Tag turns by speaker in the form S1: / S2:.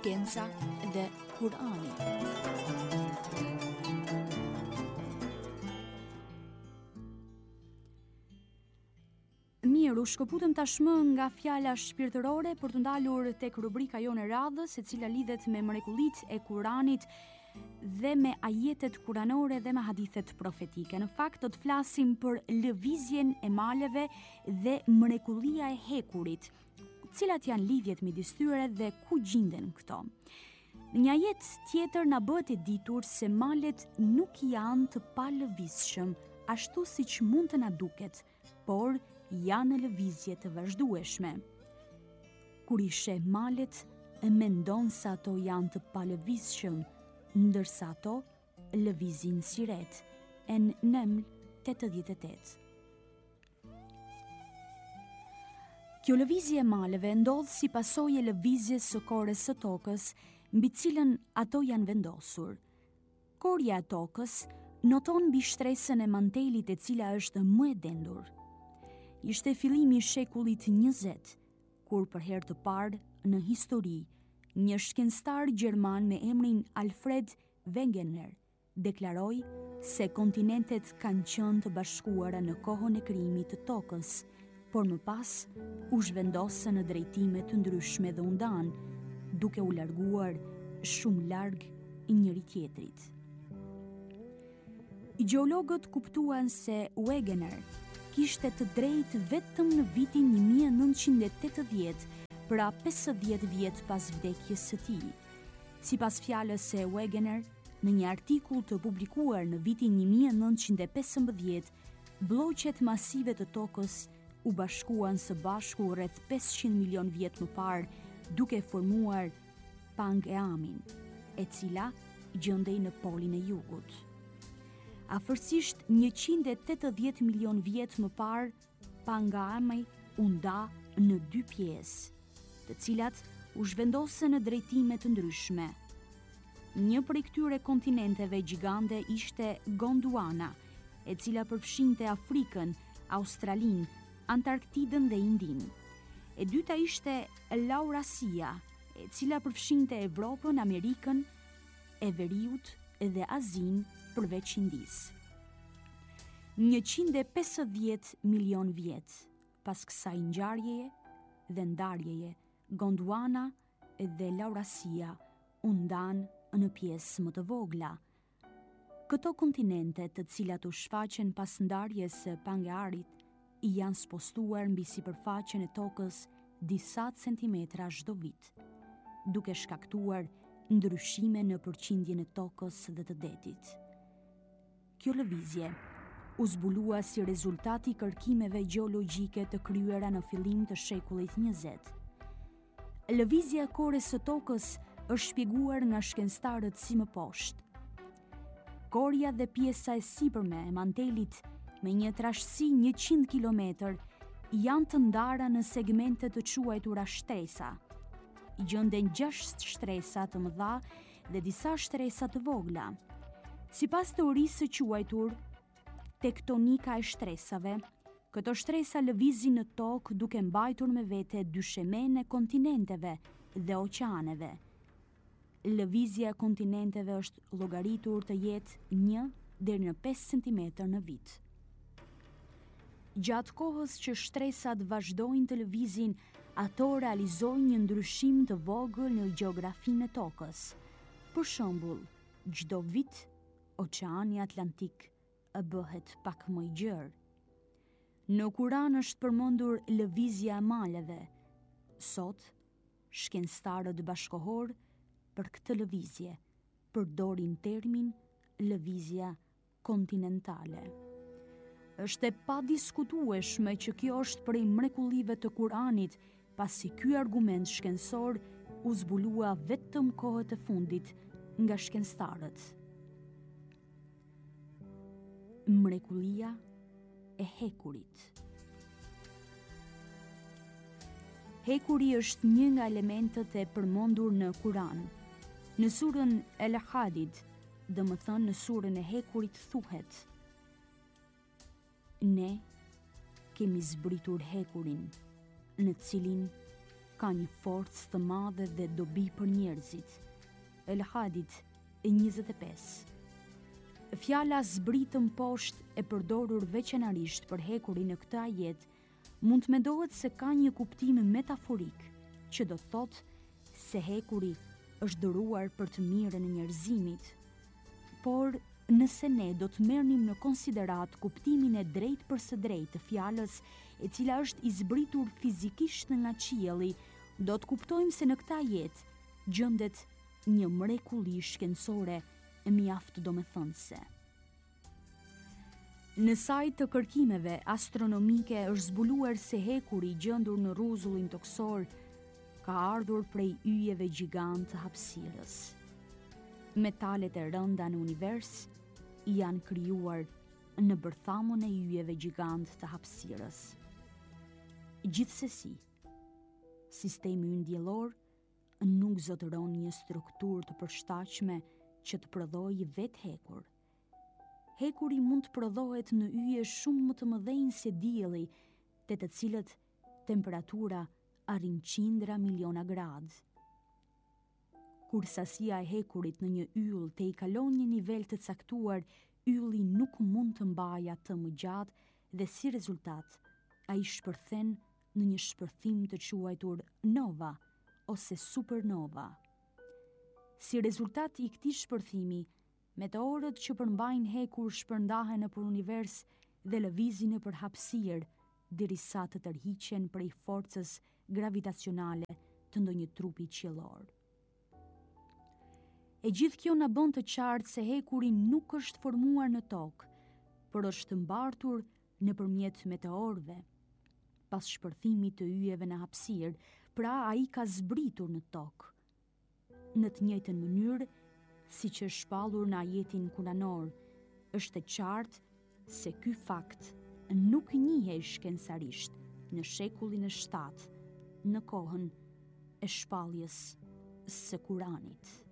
S1: shkenca dhe Kurani. Mirë, u shkëputëm tashmë nga fjala shpirtërore për të ndalur tek rubrika jonë e radhës, e cila lidhet me mrekullitë e Kuranit dhe me ajetet kuranore dhe me hadithet profetike. Në fakt, do të flasim për lëvizjen e maleve dhe mrekullia e hekurit, cilat janë lidhjet midis tyre dhe ku gjenden këto. Në një ajet tjetër na bëhet e ditur se malet nuk janë të palëvizshëm, ashtu siç mund të na duket, por janë në lëvizje të vazhdueshme. Kur i sheh malet, mendon se ato janë të palëvizshëm, ndërsa ato lëvizin si ret. En Neml 88. Kjo lëvizje e maleve ndodh si pasojë e lëvizjes së korres së tokës, mbi cilën ato janë vendosur. Korja e tokës noton mbi shtresën e mantelit e cila është më e dendur. Ishte fillimi i shekullit 20, kur për herë të parë në histori, një shkencëtar gjerman me emrin Alfred Wegener deklaroi se kontinentet kanë qenë të bashkuara në kohën e krijimit të tokës, por më pas u zhvendosën në drejtime të ndryshme dhe u ndan, duke u larguar shumë larg i njëri tjetrit. Gjeologët kuptuan se Wegener kishte të drejtë vetëm në vitin 1980, pra 50 vjet pas vdekjes së tij. Sipas fjalës së Wegener, në një artikull të publikuar në vitin 1915, blloqet masive të tokës u bashkuan së bashku rreth 500 milion vjet më parë, duke formuar Pangeamin, e cila gjendej në polin e jugut. Afërsisht 180 milion vjet më parë, Pangeami u nda në 2 pjesë, të cilat u zhvendosën në drejtime të ndryshme. Një prej këtyre kontinenteve gjigande ishte Gondwana, e cila përfshinte Afrikën, Australinë, Antarktidën dhe Indin. E dyta ishte Laurasia, e cila përfshinte Evropën, Amerikën e Veriut dhe Azinë përveç Indis. 150 milion vjet pas kësaj ngjarjeje dhe ndarjeje, Gondwana dhe Laurasia u ndan në pjesë më të vogla. Këto kontinente, të cilat u shfaqen pas ndarjes së Pangearit, i janë spostuar mbi sipërfaqen e tokës disa centimetra çdo vit, duke shkaktuar ndryshime në përqindjen e tokës dhe të detit. Kjo lëvizje u zbulua si rezultati i kërkimeve gjeologjike të kryera në fillim të shekullit 20. Lëvizja e korres së tokës është shpjeguar nga shkencëtarët si më poshtë. Korja dhe pjesa e sipërme e mantelit me një trashësi 100 km janë të ndara në segmente të quajtura shtresa. I gjenden 6 shtresa të mëdha dhe disa shtresa të vogla. Sipas teorisë së quajtur tektonika e shtresave, këto shtresa lëvizin në tokë duke mbajtur me vete dyshemen e kontinenteve dhe oqeaneve. Lëvizja e kontinenteve është llogaritur të jetë 1 deri në 5 cm në vit. Gjatë kohës që shtresat vazhdojnë të lëvizin, ato realizojnë një ndryshim të vogël në gjeografinë e tokës. Për shembull, çdo vit Oqeani Atlantik bëhet pak më i gjerë. Në Kuran është përmendur lëvizja e maleve. Sot, shkencëtarët bashkohor për këtë lëvizje përdorin termin lëvizja kontinentale. Është e padiskutueshme që kjo është prej mrekullive të Kuranit, pasi ky argument shkencor u zbulua vetëm kohët e fundit nga shkencëtarët. Mrekullia e hekurit. Hekuri është një nga elementët e përmendur në Kuran. Në surën El-Hadid, domethënë në surën e hekurit, thuhet: Ne kemi zbritur hekurin, në cilin ka një forcë të madhe dhe dobi për njerëzit. El Hadid 25. Fjala zbritëm poshtë e përdorur veçanërisht për hekurin në këtë ajet mund të mendohet se ka një kuptim metaforik, që do thotë se hekuri është dëruar për të mirën e njerëzimit. Por nëse ne do të merrnim në konsiderat kuptimin e drejtë për së drejtë të fjalës, e cila është i zbritur fizikisht nga qielli, do të kuptojmë se në këtë ajet gjendet një mrekulli shkencore e mjaft domethënëse. Në sajt të kërkimeve astronomike është zbuluar se hekuri gjendur në rrezullin toksor ka ardhur prej yjeve gjigant të hapësirës. Metalet e rënda në univers janë krijuar në bërthamon e yjeve gjigant të hapësirës. Gjithsesi, sistemi ynë diellor nuk zotëron një strukturë të përshtatshme që të prodhojë vetë hekur. Hekuri mund të prodhohet në yje shumë më të mëdhenj se dielli, te të cilët temperatura arrin qindra miliona gradë. Kur sasia e hekurit në një yll të i kalon një nivel të caktuar, ylli nuk mund të mbajë atë më gjatë dhe si rezultat, ai shpërthen në një shpërthim të quajtur nova ose supernova. Si rezultat i këtij shpërthimi, meteorët që përmbajnë hekur shpërndahen nëpër univers dhe lëvizin nëpër hapësirë, derisa të tërhiqen prej forcës gravitacionale të ndonjë trupi qiellor. E gjithë kjo na bën të qartë se hekuri nuk është formuar në tokë, por është mbartur nëpërmjet meteorëve. Pas shpërthimit të yjeve në hapësirë, pra ai ka zbritur në tokë. Në të njëjtën mënyrë, siç është shpallur në ajetin kuranor, është e qartë se ky fakt nuk njihej shkencarisht në shekullin e 7, në kohën e shpalljes së Kuranit.